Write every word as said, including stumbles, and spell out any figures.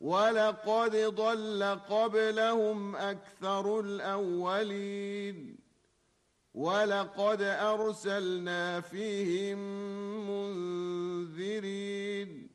ولقد ضل قبلهم أكثر الأولين ولقد أرسلنا فيهم منذرين